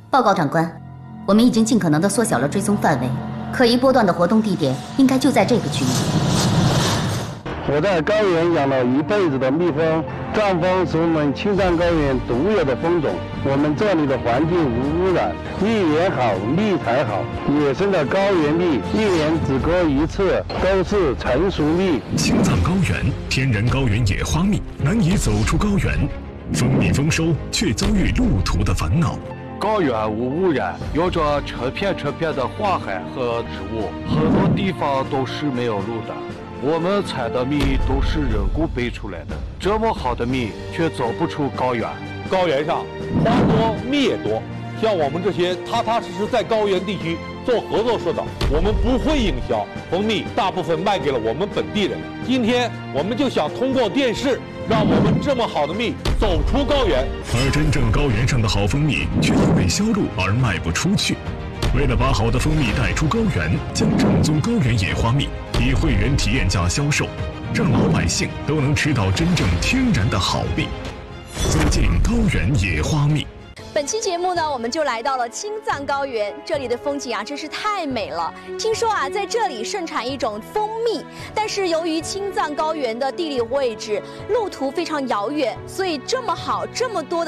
报告长官，我们已经尽可能地缩小了追踪范围，可疑波段的活动地点应该就在这个区域。 我在高原养了一辈子的蜜蜂，藏蜂是我们青藏高原独有的蜂种。我们这里的环境无污染，蜜源好，蜜才好。野生的高原蜜，一年只割一次，都是成熟蜜。 青藏高原天然高原野花蜜难以走出高原，蜂蜜丰收却遭遇路途的烦恼。 高原无污染，有着成片的花海和植物，很多地方都是没有路的。我们采的蜜都是人工背出来的，这么好的蜜却走不出高原。 高原上花多蜜也多，像我们这些踏踏实实在高原地区做合作社的，我们不会营销蜂蜜，大部分卖给了我们本地人。今天我们就想通过电视，让我们这么好的蜜走出高原。 而真正高原上的好蜂蜜却因为销路而卖不出去。为了把好的蜂蜜带出高原，将正宗高原野花蜜以会员体验价销售，让老百姓都能吃到真正天然的好蜜。走进高原野花蜜。 本期节目呢，我们就来到了青藏高原，这里的风景啊真是太美了。听说啊，在这里盛产一种蜂蜜，但是由于青藏高原的地理位置、路途非常遥远，所以这么好这么多的